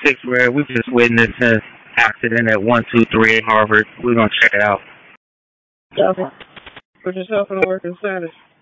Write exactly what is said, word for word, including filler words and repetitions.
sixth grade. We just witnessed an accident at one two three Harvard. We're gonna check it out. Okay. Put yourself in the working status.